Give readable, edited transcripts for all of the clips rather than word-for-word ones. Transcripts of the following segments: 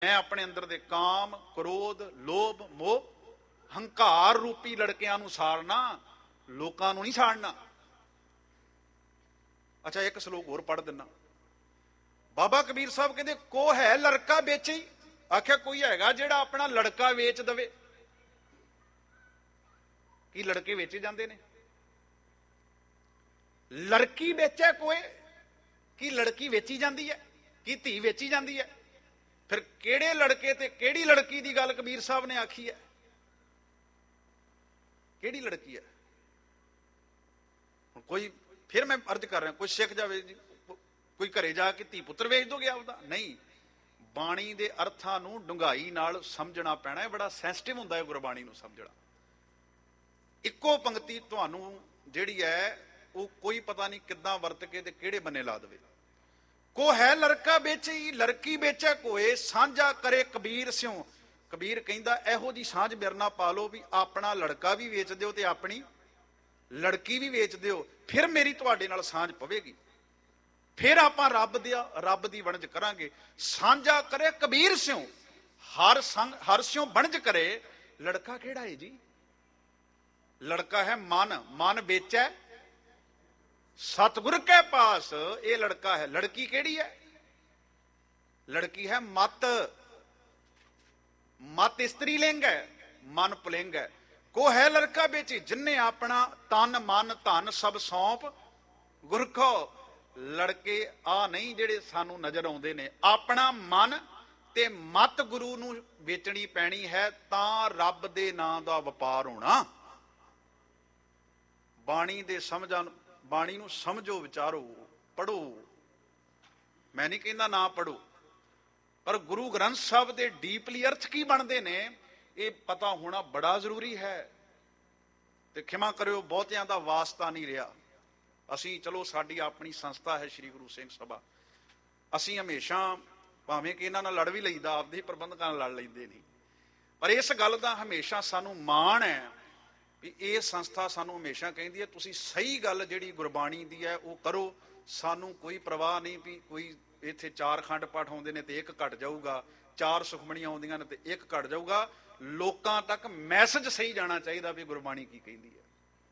मैं अपने अंदर दे काम, क्रोध, लोभ, मोह, हंकार रूपी लड़कियां नूं साड़ना, लोकां नूं नहीं साड़ना। अच्छा, एक सलोक होर पढ़ दिना। बाबा कबीर साहब कहते को है लड़का बेचे। आख्या कोई हैगा जिहड़ा अपना लड़का वेच दवे। की लड़के वेचे जाते ने? लड़की बेचे कोई की लड़की वेची जाती है, की धी वेची जाती है? फिर केड़े लड़के ते केड़ी लड़की की गल कबीर साहब ने आखी है? केड़ी लड़की है? कोई फिर मैं अर्ज कर रहा, कोई सिख जावे जी, कोई घरे जाके धी पुत्र वेच दोगे आपदा? नहीं, बाणी दे अर्थां नूं डूंघाई नाल समझना पैना है। बड़ा सैंसिटिव हुंदा है गुरबाणी नूं समझना। इक्को पंक्ति तुहानूं जिहड़ी है वो कोई पता नहीं किद्दां वरत के ते किहड़े बन्ने ला देवे। को है लड़का बेचे लड़की बेचे कोए, सांझा करे कबीर स्यों। कबीर कहंदा इहो जी सांझ मेरे नाल पा लो भी अपना लड़का भी वेच दिओ ते अपनी लड़की भी वेच दिओ, फिर मेरी तुहाडे नाल सांझ पवेगी। फिर आपां रब दी वणज करांगे। सांझा करे कबीर स्यों, हर स्यों वणज करे। लड़का किहड़ा है जी? लड़का है मन। मन बेचे सतगुर के पास, ये लड़का है। लड़की केड़ी है? लड़की है मत। मत स्त्रीलिंग है, मन पुलिंग है। को है लड़का बेची जिन्ने अपना तन मन धन सब सौंप गुर को। लड़के आ नहीं जेड़े सानू नजर आउंदे ने। अपना मन ते मत गुरु नू बेचनी पैनी है, तां रब दे नां दा वपार होना। बाणी दे समझां, बाणी नू समझो, विचारो, पढ़ो। मैं नहीं कहना ना पढ़ो, पर गुरु ग्रंथ साहब दे डीपली अर्थ की बनते ने ये पता होना बड़ा जरूरी है। ते खिमा करियो बहुतियां दा वास्ता नहीं रहा। असी चलो साडी अपनी संस्था है श्री गुरु सिंह सभा, असी हमेशा भावें कि इन्हां नाल लड़ भी लईदा, आपदे प्रबंधकां नाल लड़ लैंदे नहीं, पर इस गल दा हमेशा सानू माण है भी ये संस्था सानू हमेशा कहती है तुसी सही गल जिहड़ी गुरबाणी दी है वो करो। सानू कोई परवाह नहीं भी कोई इत्थे 4 खंड पाठ आउंदे ने ते एक घट जाऊगा, 4 सुखमणियां आउंदियां ने ते एक घट जाऊगा। लोकां तक मैसेज सही जाना चाहिए भी गुरबाणी की कहती है।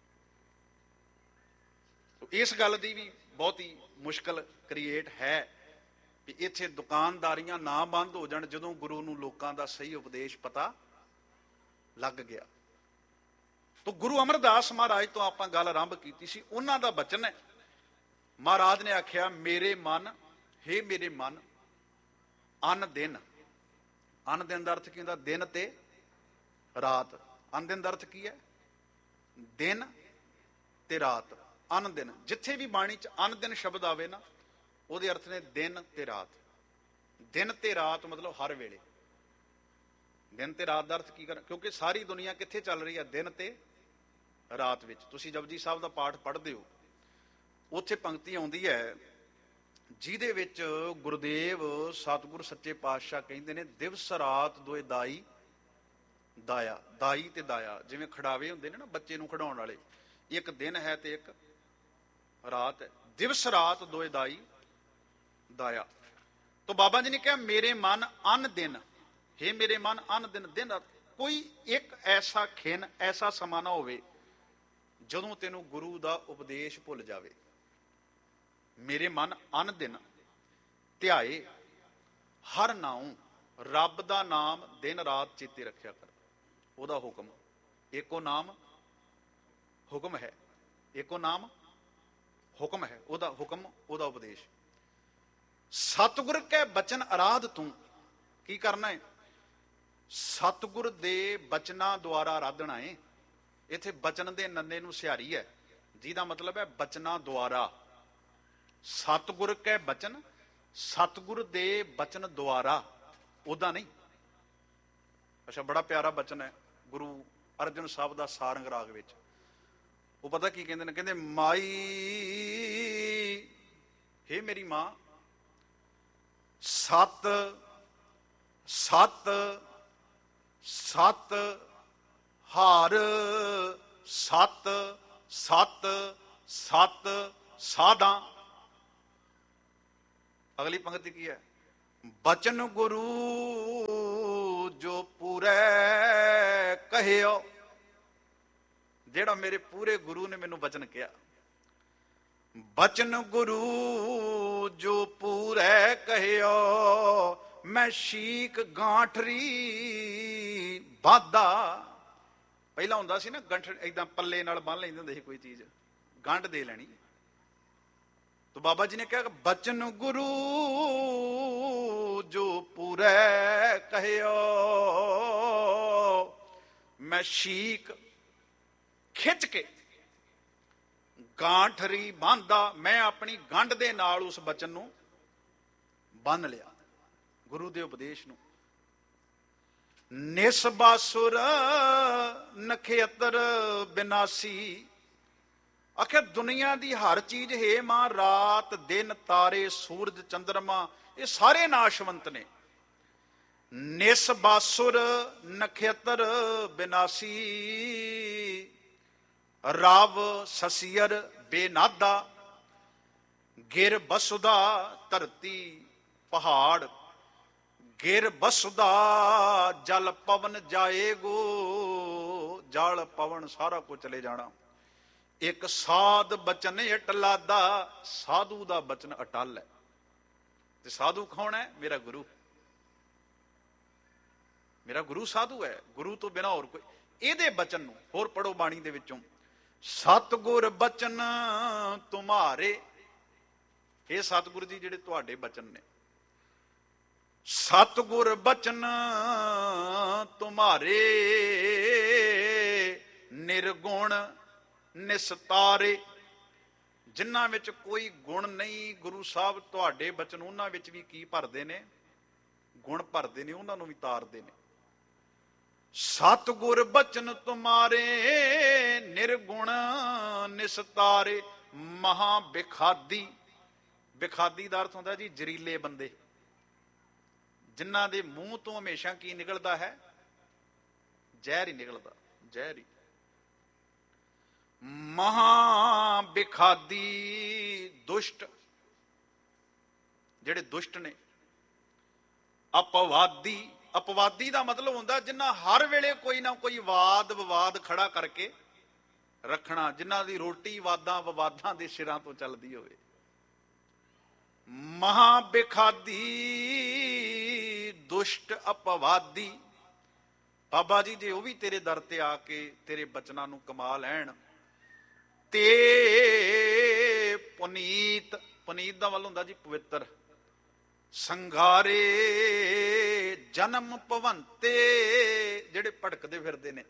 तो इस गल दी भी बहुत ही मुश्किल क्रिएट है भी इत्थे दुकानदारियां ना बंद हो जाण जदों गुरु नूं लोकां दा सही उपदेश पता लग गया। तो गुरु अमरदास महाराज तो आपां गल आरंभ कीती सी, उन्हां दा बचन है। महाराज ने आख्या मेरे मन, हे मेरे मन, अन दिन। अन दिन का अर्थ की होंदा? दिन ते रात। अन दिन का अर्थ की है? दिन ते रात। अन दिन जिथे भी बाणी च अन दिन शब्द आवे ना उहदे अर्थ ने दिन ते रात। दिन ते रात मतलब हर वेले। दिन ते रात का अर्थ की कर, क्योंकि सारी दुनिया कित्थे चल रही है? दिन ते रात विच। तुसीं जपजी साहब का पाठ पढ़दे हो, उत्थे पंक्ति आउंदी है जिहदे विच गुरुदेव सतगुर सच्चे पातशाह कहंदे ने दिवस रात दोए दाई दाया। दाई ते दाया जिवें खड़ावे हुंदे ने ना बच्चे नूं खिडाउण वाले, एक दिन है ते एक रात है। दिवस रात दोए दाई दाया। तो बाबा जी ने कहा मेरे मन अन दिन, हे मेरे मन अन दिन। दिन कोई एक ऐसा खिन ऐसा समा ना होवे जदों तैनूं गुरु दा उपदेश भुल जावे। मेरे मन अन दिन ध्याए हर नाऊं, रब दा नाम दिन रात चेते रखिया कर। ओदा हुक्म, एको नाम हुक्म है, एको नाम हुक्म है, ओदा हुक्म ओदा उपदेश। सतगुर के बचन आराध तू। की करना है? सतगुर दे बचना द्वारा आराधना है। इत्थे बचन दे नन्ने नूं सिहारी है जिहदा मतलब है बचना द्वारा। सतगुर के बचन, सतगुर दे बचन द्वारा, ओदा नहीं। अच्छा, बड़ा प्यारा बचन है गुरु अर्जन साहब का सारंग राग विच। वो पता की कहंदे ने? कहंदे माई, हे मेरी मां, सत सत सत हार सत सत सत साधा। अगली पंक्ति की है? ਬਚਨ ਗੁਰੂ ਜੋ ਪੂਰੇ ਕਹਿਓ। ਜਿਹੜਾ ਮੇਰੇ ਪੂਰੇ ਗੁਰੂ ਨੇ ਮੈਨੂੰ ਬਚਨ ਕਿਹਾ, ਬਚਨ ਗੁਰੂ ਜੋ ਪੂਰੇ ਕਹਿਓ, ਮੈਂ ਸ਼ੀਕ ਗਾਂਠਰੀ ਬਾਦਾ। ਪਹਿਲਾਂ ਹੁੰਦਾ ਸੀ ਨਾ ਗੰਠ ਏਦਾਂ ਪੱਲੇ ਨਾਲ ਬੰਨ ਲੈਂਦੇ ਹੁੰਦੇ ਸੀ ਕੋਈ ਚੀਜ਼, ਗੰਢ ਦੇ ਲੈਣੀ। तो बाबा जी ने कहा बचन गुरु जो पूरे कहो, मैं शीक खिंच के गांठरी बांधा, मैं अपनी गंढ दे नाल उस बचन नूं बन लिया, गुरु दे उपदेश नूं। निसबासुर नखेतर बिनासी, आखिर दुनिया की हर चीज है मां, रात दिन तारे सूरज चंद्रमा ये सारे नाशवंत ने। निसबासुर नखेतर बिनासी, राव ससियर बेनादा, गिर बसुदा धरती पहाड़, गिर बसुदा जल पवन जाएगो, जल पवन सारा कुछ चले जाना। एक साध बचन अटलादा, साधु का बचन अटल है। ते साधु कौन है? मेरा गुरु। मेरा गुरु साधु है, गुरु तो बिना और कोई। ਇਹਦੇ बचन नूं होर पढ़ो बाणी दे विचों, सतगुर बचन तुम्हारे। ਇਹ सतगुर जी ਜਿਹੜੇ ਤੁਹਾਡੇ बचन ने, सतगुर बचन तुम्हारे, निर्गुण निस्तारे। जिन्हां विच कोई गुण नहीं, गुरु साहब तुहाडे बचन उन्हां विच भी की भरदे ने? गुण भरदे ने, उन्हां नूं भी तारदे ने। सतगुर बचन तुम्हारे, निर्गुण निस्तारे। महा बिखादी, बिखादी दा अर्थ हुंदा जी जरीले बंदे, जिन्हां दे मूंह तो हमेशा की निकलदा है? जहर ही निकलदा, जहर ही। महा बिखादी दुष्ट, ਜਿਹੜੇ ਦੁਸ਼ਟ ਨੇ। अपवादी, अपवादी ਦਾ ਮਤਲਬ ਹੁੰਦਾ ਜਿਨ੍ਹਾਂ ਹਰ ਵੇਲੇ ਕੋਈ ਨਾ ਕੋਈ ਵਾਦ ਵਿਵਾਦ ਖੜਾ ਕਰਕੇ ਰੱਖਣਾ, ਜਿਨ੍ਹਾਂ ਦੀ ਰੋਟੀ ਵਾਦਾਂ ਵਿਵਾਦਾਂ ਦੇ ਸਿਰਾਂ ਤੋਂ ਚੱਲਦੀ ਹੋਵੇ। ਮਹਾ ਬਿਖਾਦੀ ਦੁਸ਼ਟ अपवादी। ਬਾਬਾ ਜੀ ਜੇ ਉਹ ਵੀ ਤੇਰੇ ਦਰ ਤੇ ਆ ਕੇ ਤੇਰੇ ਬਚਨਾਂ ਨੂੰ ਕਮਾ ਲੈਣ, ਤੇ ਪੁਨੀਤ, ਪੁਨੀਤ ਦਾ ਵੱਲ ਹੁੰਦਾ ਜੀ ਪਵਿੱਤਰ। ਸੰਘਾਰੇ ਜਨਮ ਭਵੰਤੇ, ਜਿਹੜੇ ਭਟਕਦੇ ਫਿਰਦੇ ਨੇ,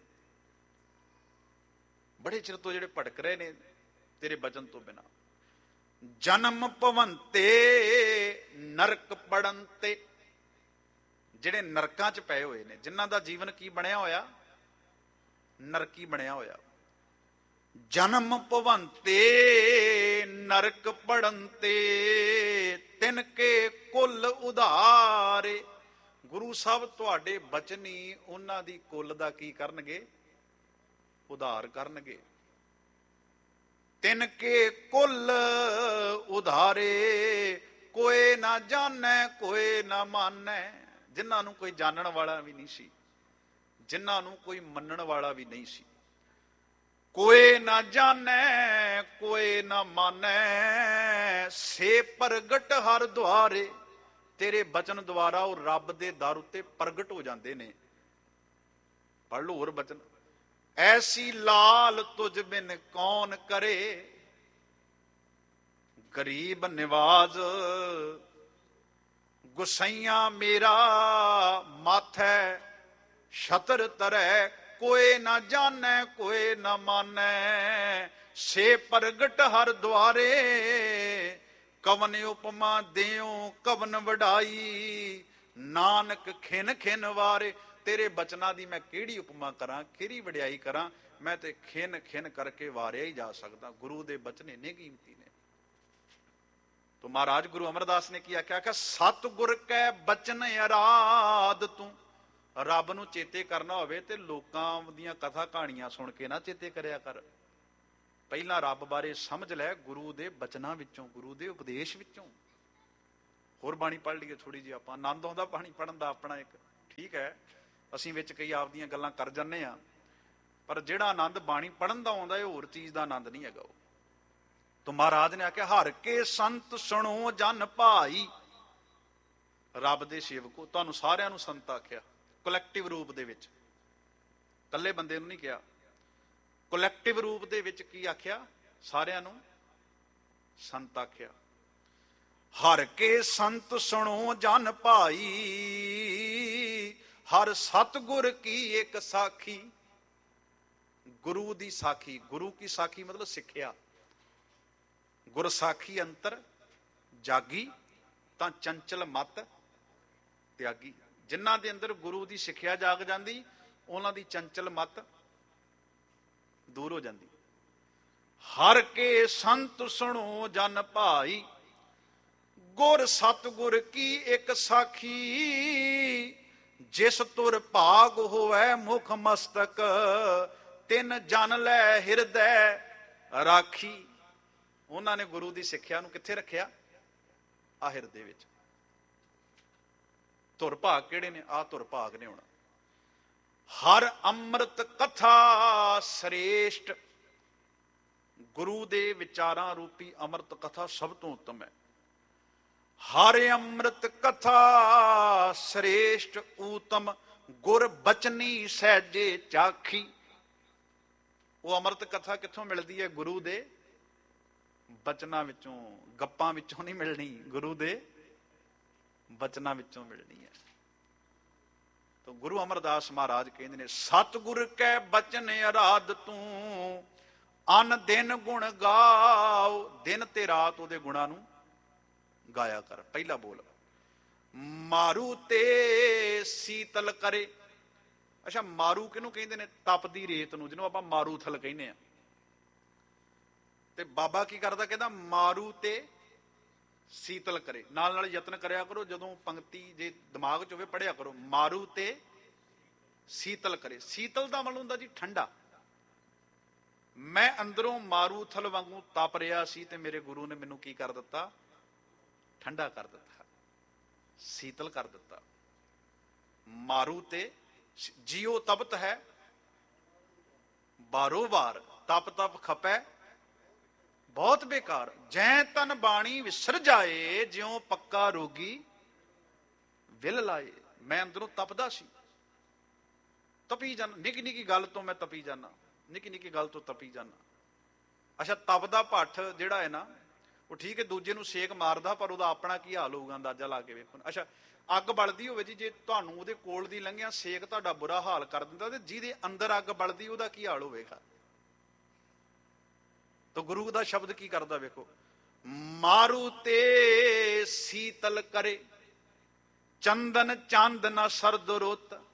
ਬੜੇ ਚਿਰ ਤੋਂ ਜਿਹੜੇ ਭਟਕ ਰਹੇ ਨੇ ਤੇਰੇ ਬਚਨ ਤੋਂ ਬਿਨਾ। ਜਨਮ ਭਵੰਤੇ ਨਰਕ ਪੜਨ ਤੇ, ਜਿਹੜੇ ਨਰਕਾਂ ਚ ਪਏ ਹੋਏ ਨੇ, ਜਿਨ੍ਹਾਂ ਦਾ ਜੀਵਨ ਕੀ ਬਣਿਆ ਹੋਇਆ? ਨਰਕੀ ਬਣਿਆ ਹੋਇਆ। ਜਨਮ ਭਵੰਤੇ ਨਰਕ ਪੜਨ ਤੇ, ਤਿਨ ਕੇ ਕੁੱਲ ਉਧਾਰੇ। ਗੁਰੂ ਸਾਹਿਬ ਤੁਹਾਡੇ ਬਚਨ ਹੀ ਉਹਨਾਂ ਦੀ ਕੁੱਲ ਦਾ ਕੀ ਕਰਨਗੇ? ਉਧਾਰ ਕਰਨਗੇ। ਤਿਨ ਕੇ ਕੁੱਲ ਉਧਾਰੇ, ਕੋਏ ਨਾ ਜਾਣੈ ਕੋਏ ਨਾ ਮਾਨੈ। ਜਿਨ੍ਹਾਂ ਨੂੰ ਕੋਈ ਜਾਣਨ ਵਾਲਾ ਵੀ ਨਹੀਂ ਸੀ, ਜਿਨ੍ਹਾਂ ਨੂੰ ਕੋਈ ਮੰਨਣ ਵਾਲਾ ਵੀ ਨਹੀਂ ਸੀ। कोई ना जाने कोई ना माने, से प्रगट हर द्वारे। तेरे बचन द्वारा ਉਹ ਰੱਬ ਦੇ ਦਰ ਉੱਤੇ ਪ੍ਰਗਟ ਹੋ ਜਾਂਦੇ ਨੇ। ਪੜ੍ਹ ਲਓ ਹੋਰ ਬਚਨ। ਐਸੀ ਲਾਲ ਤੁਝ ਬਿਨ ਕੌਣ ਕਰੇ, ਗਰੀਬ ਨਿਵਾਜ਼ ਗੁਸਈਆ ਮੇਰਾ ਮਾਥੈ ਛਤਰ ਤਰੈ। कोई ना जाने कोई ना माने, से प्रगट हर द्वारे। कवन उपमा देओ कवन वडाई, नानक खिन खिन वारे। तेरे बचना दी मैं केड़ी उपमा करा, केड़ी वड्याई करा? मैं ते खिन खिन करके वारिया ही जा सकता। गुरु दे बचन इन्ने कीमती ने। तो महाराज गुरु अमरदास ने की आख्या? सतगुर कै बचन अराध तू। ਰੱਬ ਨੂੰ ਚੇਤੇ ਕਰਨਾ ਹੋਵੇ ਤੇ ਲੋਕਾਂ ਦੀਆਂ ਕਥਾ ਕਹਾਣੀਆਂ ਸੁਣ ਕੇ ਨਾ ਚੇਤੇ ਕਰਿਆ ਕਰ। ਪਹਿਲਾਂ ਰੱਬ ਬਾਰੇ ਸਮਝ ਲੈ ਗੁਰੂ ਦੇ ਬਚਨਾਂ ਵਿੱਚੋਂ, ਗੁਰੂ ਦੇ ਉਪਦੇਸ਼ ਵਿੱਚੋਂ। ਹੋਰ ਬਾਣੀ ਪੜ੍ਹ ਲਈਏ ਥੋੜੀ ਜਿਹੀ ਆਪਾਂ। ਆਨੰਦ ਆਉਂਦਾ ਬਾਣੀ ਪੜ੍ਹਨ ਦਾ ਆਪਣਾ ਇੱਕ, ਠੀਕ ਹੈ ਅਸੀਂ ਵਿੱਚ ਕਈ ਆਪਦੀਆਂ ਗੱਲਾਂ ਕਰ ਜਾਂਦੇ ਹਾਂ, ਪਰ ਜਿਹੜਾ ਆਨੰਦ ਬਾਣੀ ਪੜ੍ਹਨ ਦਾ ਆਉਂਦਾ ਇਹ ਹੋਰ ਚੀਜ਼ ਦਾ ਆਨੰਦ ਨਹੀਂ ਹੈਗਾ। ਉਹ ਤਾਂ ਮਹਾਰਾਜ ਨੇ ਆਖਿਆ ਹਰ ਕੇ ਸੰਤ ਸੁਣੋ ਜਨ ਭਾਈ। ਰੱਬ ਦੇ ਸੇਵਕੋ, ਤੁਹਾਨੂੰ ਸਾਰਿਆਂ ਨੂੰ ਸੰਤ ਆਖਿਆ ਕਲੈਕਟਿਵ ਰੂਪ ਦੇ ਵਿੱਚ, ਇਕੱਲੇ ਬੰਦੇ ਨੂੰ ਨਹੀਂ ਕਿਹਾ। ਕਲੈਕਟਿਵ ਰੂਪ ਦੇ ਵਿੱਚ ਕੀ ਆਖਿਆ? ਸਾਰਿਆਂ ਨੂੰ ਸੰਤ ਆਖਿਆ। ਹਰ ਕੇ ਸੰਤ ਸੁਣੋ ਜਨ ਭਾਈ, ਹਰ ਸਤਿਗੁਰ ਕੀ ਇੱਕ ਸਾਖੀ। ਗੁਰੂ ਦੀ ਸਾਖੀ, ਗੁਰੂ ਕੀ ਸਾਖੀ ਮਤਲਬ ਸਿੱਖਿਆ। ਗੁਰ ਸਾਖੀ ਅੰਤਰ ਜਾਗੀ ਤਾਂ ਚੰਚਲ ਮਤ ਤਿਆਗੀ। ਜਿਨ੍ਹਾਂ ਦੇ ਅੰਦਰ ਗੁਰੂ ਦੀ ਸਿੱਖਿਆ ਜਾਗ ਜਾਂਦੀ, ਉਹਨਾਂ ਦੀ ਚੰਚਲ ਮਤ ਦੂਰ ਹੋ ਜਾਂਦੀ। ਹਰ ਕੇ ਸੰਤ ਸੁਣੋ ਜਨ ਭਾਈ, ਗੁਰ ਸਤਿਗੁਰ ਕੀ ਇੱਕ ਸਾਖੀ। ਜਿਸ ਤੁਰ ਭਾਗ ਹੋਵੇ ਮੁਖ ਮਸਤਕ, ਤਿਨ ਜਨ ਲੈ ਹਿਰਦੈ ਰਾਖੀ। ਉਹਨਾਂ ਨੇ ਗੁਰੂ ਦੀ ਸਿੱਖਿਆ ਨੂੰ ਕਿੱਥੇ ਰੱਖਿਆ? ਆ ਹਿਰਦੇ ਵਿੱਚ। ਧੁਰ ਭਾਗ ਕਿਹੜੇ ਨੇ? ਆ ਧੁਰ ਭਾਗ ਨੇ ਹੁਣ। ਹਰ ਅੰਮ੍ਰਿਤ ਕਥਾ ਸ੍ਰੇਸ਼ਟ। ਗੁਰੂ ਦੇ ਵਿਚਾਰਾਂ ਰੂਪੀ ਅੰਮ੍ਰਿਤ ਕਥਾ ਸਭ ਤੋਂ ਉੱਤਮ ਹੈ। ਹਰ ਅੰਮ੍ਰਿਤ ਕਥਾ ਸ੍ਰੇਸ਼ਟ ਊਤਮ, ਗੁਰ ਬਚਨੀ ਸਹਿਜੇ ਚਾਖੀ। ਉਹ ਅੰਮ੍ਰਿਤ ਕਥਾ ਕਿੱਥੋਂ ਮਿਲਦੀ ਹੈ? ਗੁਰੂ ਦੇ ਬਚਨਾਂ ਵਿੱਚੋਂ, ਗੱਪਾਂ ਵਿੱਚੋਂ ਨਹੀਂ ਮਿਲਣੀ, ਗੁਰੂ ਦੇ ਬਚਨਾਂ ਵਿੱਚੋਂ ਮਿਲਣੀ ਹੈ। ਤਾਂ ਗੁਰੂ ਅਮਰਦਾਸ ਮਹਾਰਾਜ ਕਹਿੰਦੇ ਨੇ, ਸਤਿਗੁਰ ਕੈ ਬਚਨ ਅਰਾਧ ਤੂੰ, ਅਨ ਦਿਨ ਗੁਣ ਗਾਓ। ਦਿਨ ਤੇ ਰਾਤ ਉਹਦੇ ਗੁਣਾਂ ਨੂੰ ਗਾਇਆ ਕਰ। ਪਹਿਲਾ ਬੋਲ, ਮਾਰੂ ਤੇ ਸੀਤਲ ਕਰੇ। ਅੱਛਾ, ਮਾਰੂ ਕਿਹਨੂੰ ਕਹਿੰਦੇ ਨੇ? ਤਪਦੀ ਰੇਤ ਨੂੰ, ਜਿਹਨੂੰ ਆਪਾਂ ਮਾਰੂਥਲ ਕਹਿੰਦੇ ਆ। ਤੇ ਬਾਬਾ ਕੀ ਕਰਦਾ? ਕਹਿੰਦਾ ਮਾਰੂ ਤੇ ਸੀਤਲ ਕਰੇ। ਨਾਲ ਨਾਲ ਯਤਨ ਕਰਿਆ ਕਰੋ, ਜਦੋਂ ਪੰਕਤੀ ਜੇ ਦਿਮਾਗ 'ਚ ਹੋਵੇ ਪੜ੍ਹਿਆ ਕਰੋ, ਮਾਰੂ ਤੇ ਸੀਤਲ ਕਰੇ। ਸੀਤਲ ਦਾ ਮਤਲਬ ਹੁੰਦਾ ਜੀ ਠੰਡਾ। ਮੈਂ ਅੰਦਰੋਂ ਮਾਰੂਥਲ ਵਾਂਗੂ ਤਪ ਰਿਹਾ ਸੀ ਤੇ ਮੇਰੇ ਗੁਰੂ ਨੇ ਮੈਨੂੰ ਕੀ ਕਰ ਦਿੱਤਾ? ਠੰਡਾ ਕਰ ਦਿੱਤਾ, ਸੀਤਲ ਕਰ ਦਿੱਤਾ। ਮਾਰੂ ਤੇ ਜੀਓ ਤਪਤ ਹੈ ਬਾਰੋ ਬਾਰ, ਤਪ ਤਪ ਖਪੈ ਬਹੁਤ ਬੇਕਾਰ। ਜੈ ਤਨ ਬਾਣੀ ਵਿਸਰ ਜਾਏ, ਜਿਉ ਪੱਕਾ ਰੋਗੀ ਵਿਲ ਲਾਏ। ਮੈਂ ਅੰਦਰੋਂ ਤਪਦਾ ਸੀ, ਤਪੀ ਜਾਣਾ। ਨਿੱਕੀ ਨਿੱਕੀ ਗੱਲ ਤੋਂ ਮੈਂ ਤਪੀ ਜਾਣਾ, ਨਿੱਕੀ ਨਿੱਕੀ ਗੱਲ ਤੋਂ ਤਪੀ ਜਾਣਾ। ਅੱਛਾ, ਤਪਦਾ ਭੱਠ ਜਿਹੜਾ ਹੈ ਨਾ, ਉਹ ਠੀਕ ਹੈ ਦੂਜੇ ਨੂੰ ਸੇਕ ਮਾਰਦਾ, ਪਰ ਉਹਦਾ ਆਪਣਾ ਕੀ ਹਾਲ ਹੋਊਗਾ ਅੰਦਾਜ਼ਾ ਲਾ ਕੇ ਵੇਖੋ। ਅੱਛਾ, ਅੱਗ ਬਲਦੀ ਹੋਵੇ ਜੀ, ਜੇ ਤੁਹਾਨੂੰ ਉਹਦੇ ਕੋਲ ਦੀ ਲੰਘਿਆ ਸੇਕ ਤੁਹਾਡਾ ਬੁਰਾ ਹਾਲ ਕਰ ਦਿੰਦਾ, ਤੇ ਜਿਹਦੇ ਅੰਦਰ ਅੱਗ ਬਲਦੀ ਉਹਦਾ ਕੀ ਹਾਲ ਹੋਵੇਗਾ? ਤਾਂ ਗੁਰੂ ਦਾ ਸ਼ਬਦ ਕੀ ਕਰਦਾ ਵੇਖੋ, ਮਾਰੂ ਤੇ ਸੀਤਲ ਕਰੇ, ਚੰਦਨ ਚੰਦ ਨਾ ਸਰਦ ਰੁੱਤ।